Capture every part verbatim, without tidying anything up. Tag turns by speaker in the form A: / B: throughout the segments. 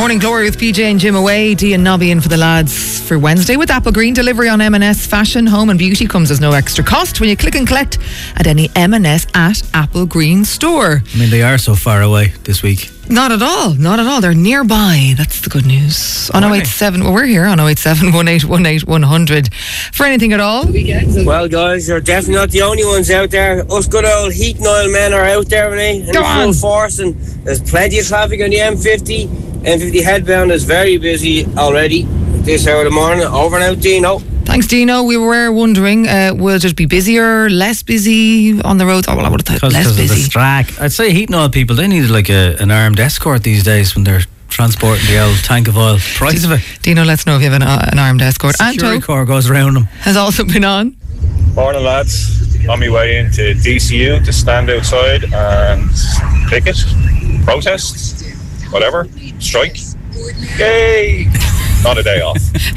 A: Morning Glory with P J and Jim away. Dee and Nobby in for the lads for Wednesday with Apple Green. Delivery on M and S Fashion, Home and Beauty comes as no extra cost when you click and collect at any M and S at Apple Green store.
B: I mean, they are so far away this week.
A: Not at all, not at all. They're nearby. That's the good news. On oh eight seven, well, we're here on oh eight seven, one eight one eight, one hundred for anything at all.
C: Well, guys, you're definitely not the only ones out there. Us good old heat and oil men are out there, Renee, in full force, and there's plenty of traffic on the M fifty. M fifty headbound is very busy already this hour of the morning. Over and out, Dino.
A: Thanks, Dino. We were wondering, uh, will it be busier, less busy on the roads? Oh, well, I would have thought less busy.
B: Because of the strike. I'd say heat and oil people, they need like a, an armed escort these days when they're transporting the old tank of oil. Price of it.
A: Dino, let's know if you have an, uh, an armed escort.
B: Security Corps goes around them.
A: Has also been on.
D: Morning, lads. On my way into D C U to stand outside and picket, protest, whatever, strike. Yay! Not a day off.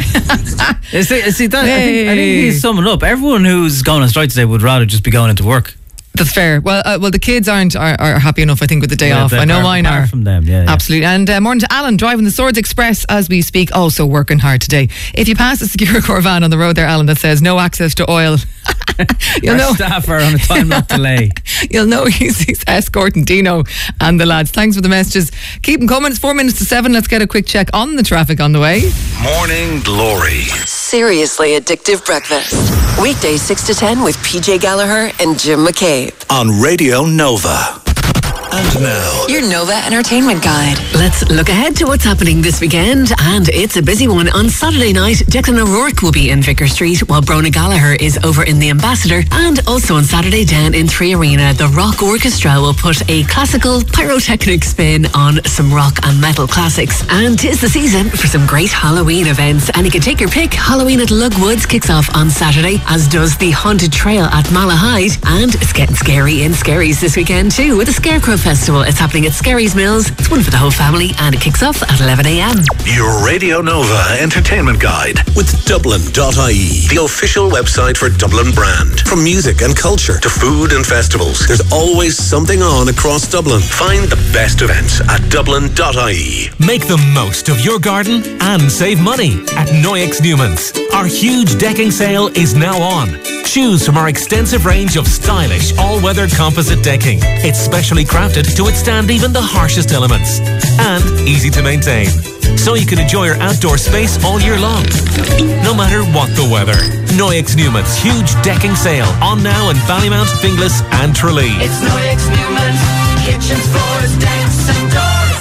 B: see, see that, hey. I, think, I think he's summing up. Everyone who's going on strike today would rather just be going into work.
A: That's fair. Well, uh, well, the kids aren't are, are happy enough, I think, with the day yeah, off. I know
B: apart,
A: mine
B: apart
A: are.
B: From them, yeah, yeah.
A: Absolutely. And uh, morning to Alan, driving the Swords Express as we speak. Also working hard today. If you pass a Security Corps van on the road there, Alan, that says no access to oil, you'll
B: Our
A: know
B: staff are on a time lock delay.
A: You'll know he's, he's escorting Dino and the lads. Thanks for the messages. Keep them coming. It's four minutes to seven. Let's get a quick check on the traffic on the way.
E: Morning Glory.
F: Seriously addictive breakfast. Weekdays six to ten with P J Gallagher and Jim McCabe.
E: On Radio Nova. And now,
F: your Nova Entertainment Guide.
G: Let's look ahead to what's happening this weekend, and it's a busy one. On Saturday night, Declan O'Rourke will be in Vicar Street, while Brona Gallagher is over in the Ambassador. And also on Saturday down in Three Arena, the Rock Orchestra will put a classical pyrotechnic spin on some rock and metal classics. And 'tis the season for some great Halloween events, and you can take your pick. Halloween at Lugwoods kicks off on Saturday, as does the Haunted Trail at Malahide. And it's getting scary in Skerries this weekend too, with the Scarecrow Festival. It's happening at Skerries Mills. It's one for the whole family, and it kicks off at eleven a.m.
E: Your Radio Nova Entertainment Guide with Dublin dot I E, the official website for Dublin brand. From music and culture to food and festivals, there's always something on across Dublin. Find the best events at Dublin dot I E.
H: Make the most of your garden and save money at Noyex Newman's. Our huge decking sale is now on. Choose from our extensive range of stylish all-weather composite decking. It's specially crafted to withstand even the harshest elements, and easy to maintain, so you can enjoy your outdoor space all year long, no matter what the weather. Noyex Newman's huge decking sale on now in Ballymount, Finglas and Tralee.
I: It's Noyex Newman's kitchens, floors, decks and doors.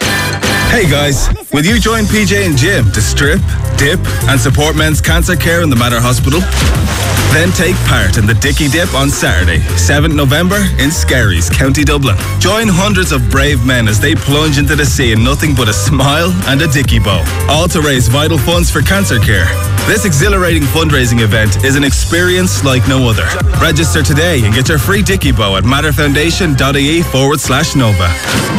J: Hey guys, will you join P J and Jim to strip, dip and support men's cancer care in the Mater Hospital? Then take part in the Dicky Dip on Saturday, seventh of November in Skerries, County Dublin. Join hundreds of brave men as they plunge into the sea in nothing but a smile and a Dicky bow, all to raise vital funds for cancer care. This exhilarating fundraising event is an experience like no other. Register today and get your free Dicky bow at matterfoundation.ie forward slash Nova.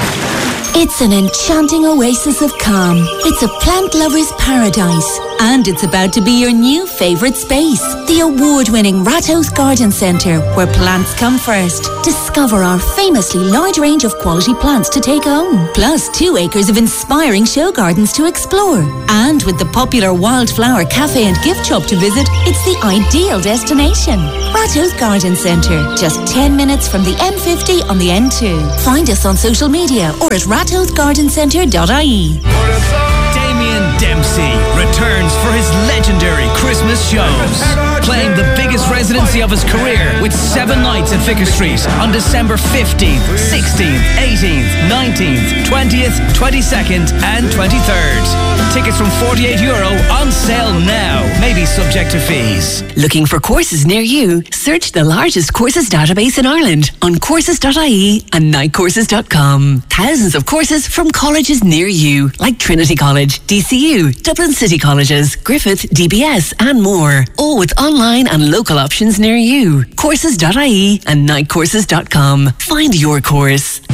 K: It's an enchanting oasis of calm. It's a plant lover's paradise. And it's about to be your new favourite space. The award-winning Rathouse Garden Centre, where plants come first. Discover our famously large range of quality plants to take home. Plus two acres of inspiring show gardens to explore. And with the popular Wildflower Cafe and Gift Shop to visit, it's the ideal destination. Rathouse Garden Centre, just ten minutes from the M fifty on the N two. Find us on social media or at rathouse garden centre dot I E.
L: Damien Dempsey returns for his legendary Christmas shows, playing the biggest residency of his career with seven nights at Vicar Street on December fifteenth, sixteenth, eighteenth, nineteenth, twentieth, twenty-second and twenty-third. Tickets from forty-eight euro on sale now, maybe subject to fees.
G: Looking for courses near you? Search the largest courses database in Ireland on courses dot I E and night courses dot com. Thousands of courses from colleges near you, like Trinity College, D C U, Dublin City Colleges, Griffith, D B S and more. All with online and local options near you. courses dot I E and night courses dot com. Find your course.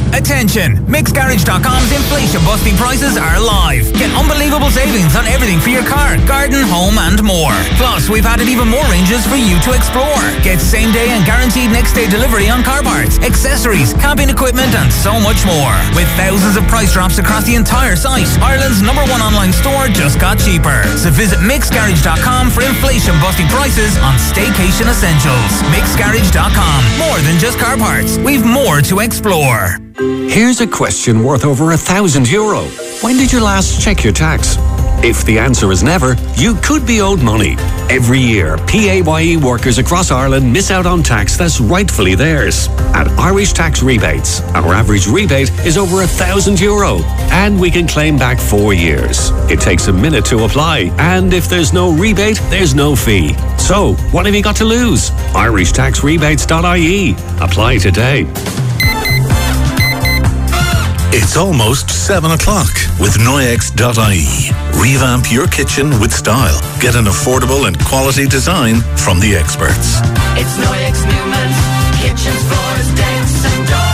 M: Attention! mix garage dot com's inflation busting prices are live. Get unbelievable savings on everything for your car, garden, home and more. Plus, we've added even more ranges for you to explore. Get same day and guaranteed next day delivery on car parts, accessories, camping equipment and so much more. With thousands of price drops across the entire site, Ireland's number one online store just got cheaper. So visit mix garage dot com for inflation busting prices on staycation essentials. mix garage dot com. More than just car parts. We've more to explore.
N: Here's a question worth over a thousand euro. When did you last check your tax? If the answer is never, you could be owed money. Every year, P A Y E workers across Ireland miss out on tax that's rightfully theirs. At Irish Tax Rebates, our average rebate is over a thousand euro, and we can claim back four years. It takes a minute to apply, and if there's no rebate, there's no fee. So, what have you got to lose? irish tax rebates dot I E. Apply today.
E: It's almost seven o'clock with Noyex dot I E. Revamp your kitchen with style. Get an affordable and quality design from the experts.
I: It's Noyex Newman's Kitchens, Floors, Decks and Doors.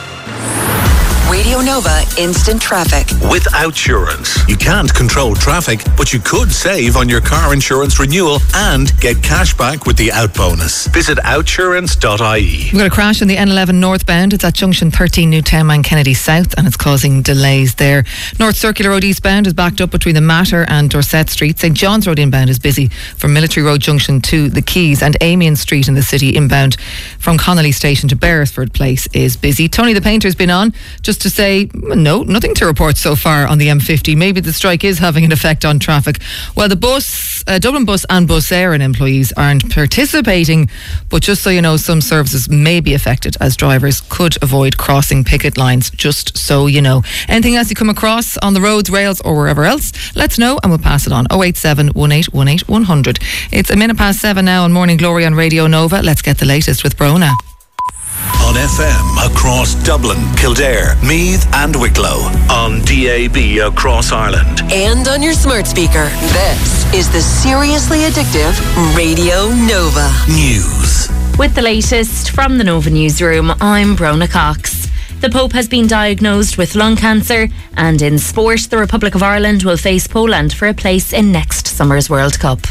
F: Radio Nova Instant Traffic.
E: With Outsurance, you can't control traffic, but you could save on your car insurance renewal and get cash back with the Out Bonus. Visit outsurance dot I E.
A: We've got a crash in the N eleven northbound. It's at junction thirteen Newtown and Kennedy South, and it's causing delays there. North Circular Road eastbound is backed up between the Mater and Dorset Street. St John's Road inbound is busy from Military Road junction to the Quays, and Amiens Street in the city inbound from Connolly Station to Beresford Place is busy. Tony the Painter's been on just to say no, nothing to report so far on the M fifty. Maybe the strike is having an effect on traffic. Well, the bus, uh, Dublin Bus and Bus Éireann employees aren't participating, but just so you know, some services may be affected as drivers could avoid crossing picket lines, just so you know. Anything else you come across on the roads, rails or wherever else, let's know and we'll pass it on. oh eight seven, one eight one eight, one hundred. It's a minute past seven now on Morning Glory on Radio Nova. Let's get the latest with Brona.
E: On F M across Dublin, Kildare, Meath and Wicklow. On D A B across Ireland.
F: And on your smart speaker. This is the Seriously Addictive Radio Nova
E: News.
O: With the latest from the Nova Newsroom, I'm Brona Cox. The Pope has been diagnosed with lung cancer, and in sport, the Republic of Ireland will face Poland for a place in next summer's World Cup.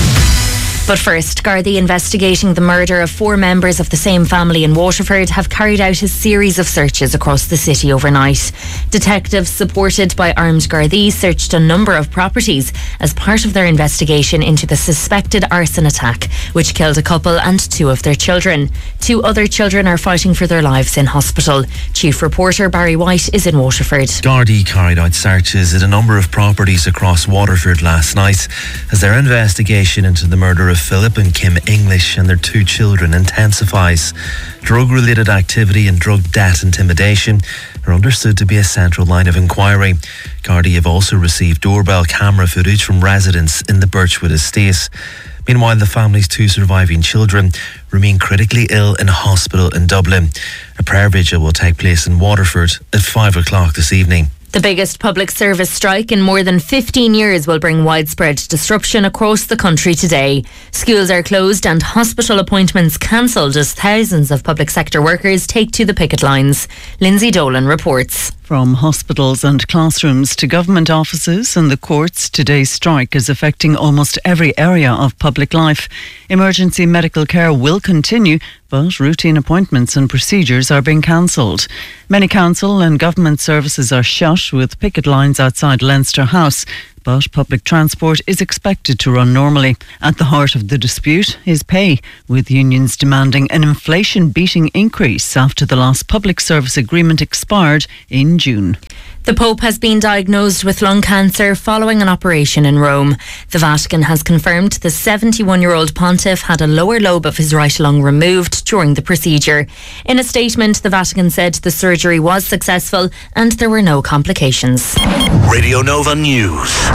O: But first, Gardaí investigating the murder of four members of the same family in Waterford have carried out a series of searches across the city overnight. Detectives supported by armed Gardaí searched a number of properties as part of their investigation into the suspected arson attack, which killed a couple and two of their children. Two other children are fighting for their lives in hospital. Chief reporter Barry White is in Waterford.
P: Gardaí carried out searches at a number of properties across Waterford last night as their investigation into the murder of Philip and Kim English and their two children intensifies. Drug-related activity and drug debt intimidation are understood to be a central line of inquiry. Gardaí have also received doorbell camera footage from residents in the Birchwood estate. Meanwhile, the family's two surviving children remain critically ill in a hospital in Dublin. A prayer vigil will take place in Waterford at five o'clock this evening.
O: The biggest public service strike in more than fifteen years will bring widespread disruption across the country today. Schools are closed and hospital appointments cancelled as thousands of public sector workers take to the picket lines. Lindsay Dolan reports.
Q: From hospitals and classrooms to government offices and the courts, today's strike is affecting almost every area of public life. Emergency medical care will continue, but routine appointments and procedures are being cancelled. Many council and government services are shut, with picket lines outside Leinster House, but public transport is expected to run normally. At the heart of the dispute is pay, with unions demanding an inflation-beating increase after the last public service agreement expired in June.
O: The Pope has been diagnosed with lung cancer following an operation in Rome. The Vatican has confirmed the seventy-one-year-old pontiff had a lower lobe of his right lung removed during the procedure. In a statement, the Vatican said the surgery was successful and there were no complications.
E: Radio Nova News.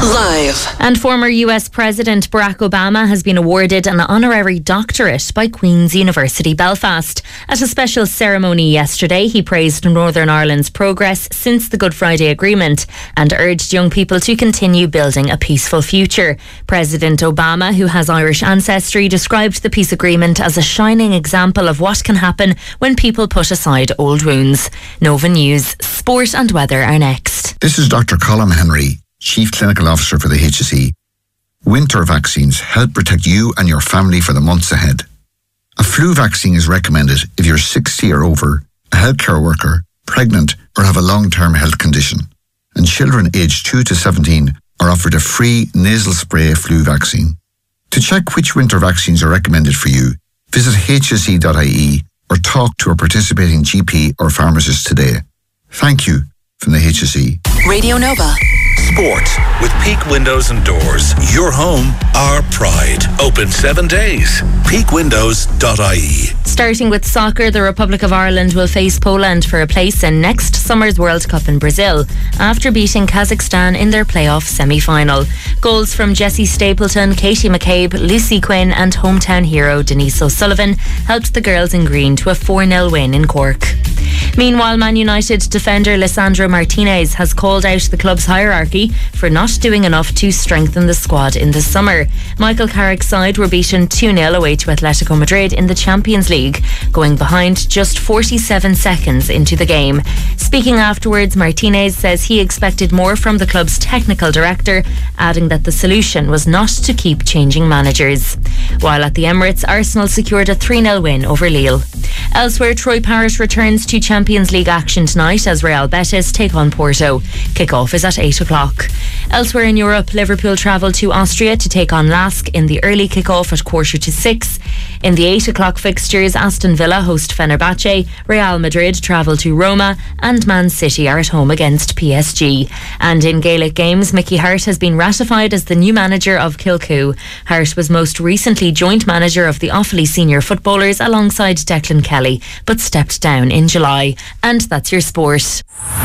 F: Live.
O: And former U S President Barack Obama has been awarded an honorary doctorate by Queen's University Belfast. At a special ceremony yesterday, he praised Northern Ireland's progress since the Good Friday Agreement and urged young people to continue building a peaceful future. President Obama, who has Irish ancestry, described the peace agreement as a shining example of what can happen when people put aside old wounds. Nova News, Sport and Weather are next.
R: This is Doctor Colm Henry, Chief Clinical Officer for the H S E. Winter vaccines help protect you and your family for the months ahead. A flu vaccine is recommended if you're sixty or over, a healthcare worker, pregnant or have a long-term health condition. And children aged two to seventeen are offered a free nasal spray flu vaccine. To check which winter vaccines are recommended for you, visit h s e dot i e or talk to a participating G P or pharmacist today. Thank you from the H S E.
F: Radio Nova.
E: Sport with Peak Windows and Doors. Your home, our pride. Open seven days. peak windows dot i e.
O: Starting with soccer, the Republic of Ireland will face Poland for a place in next summer's World Cup in Brazil after beating Kazakhstan in their playoff semi-final. Goals from Jessie Stapleton, Katie McCabe, Lucy Quinn and hometown hero Denise O'Sullivan helped the girls in green to a four nil win in Cork. Meanwhile, Man United defender Lisandro Martinez has called out the club's hierarchy for not doing enough to strengthen the squad in the summer. Michael Carrick's side were beaten two nil away to Atletico Madrid in the Champions League, going behind just forty-seven seconds into the game. Speaking afterwards, Martinez says he expected more from the club's technical director, adding that the solution was not to keep changing managers. While at the Emirates, Arsenal secured a three nil win over Lille. Elsewhere, Troy Parrott returns to Champions League action tonight as Real Betis take on Porto. Kick-off is at eight o'clock. Elsewhere in Europe, Liverpool travel to Austria to take on Lask in the early kick-off at quarter to six. In the eight o'clock fixtures, Aston Villa host Fenerbahce, Real Madrid travel to Roma and Man City are at home against P S G. And in Gaelic games, Mickey Hart has been ratified as the new manager of Kilcoo. Hart was most recently joint manager of the Offaly senior footballers alongside Declan Kelly, but stepped down in July. And that's your sport.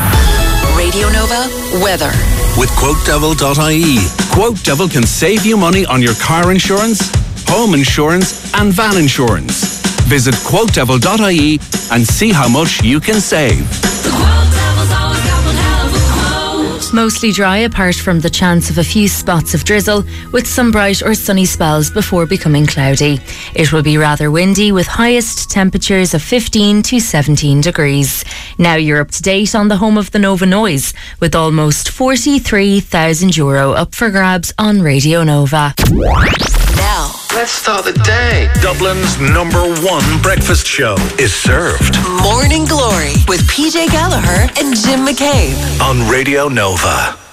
F: Radio Nova weather.
E: With quote devil dot i e.
S: Quote Devil can save you money on your car insurance, home insurance and van insurance. Visit quote devil dot i e and see how much you can save.
O: Mostly dry apart from the chance of a few spots of drizzle, with some bright or sunny spells before becoming cloudy. It will be rather windy with highest temperatures of fifteen to seventeen degrees. Now you're up to date on the home of the Nova Noise, with almost forty-three thousand euro up for grabs on Radio Nova.
F: Now,
E: let's start the day. Dublin's number one breakfast show is served.
F: Morning Glory with P J Gallagher and Jim McCabe
E: on Radio Nova.